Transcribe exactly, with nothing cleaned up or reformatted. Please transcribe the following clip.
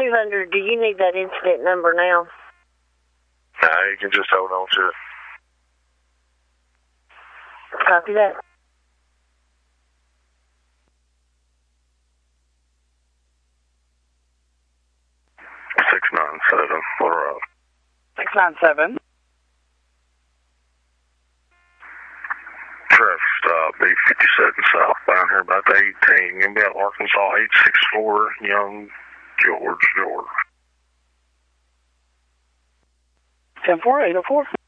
two hundred, do you need that incident number now? No, you can just hold on to it. Copy that. six nine seven, Little Rock. six nine seven. Traffic stop, B fifty-seven southbound here about eighteen. Gonna be at Arkansas eight six four, Young, George, George. ten four, eight oh four.